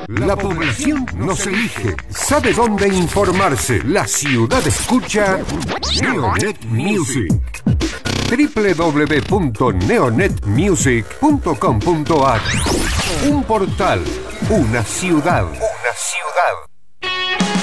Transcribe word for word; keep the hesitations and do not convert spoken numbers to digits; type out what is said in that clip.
La población nos elige. ¿Sabe dónde informarse? La ciudad escucha Neonet Music. doble u doble u doble u punto neonet music punto com punto a r. Un portal, una ciudad, una ciudad.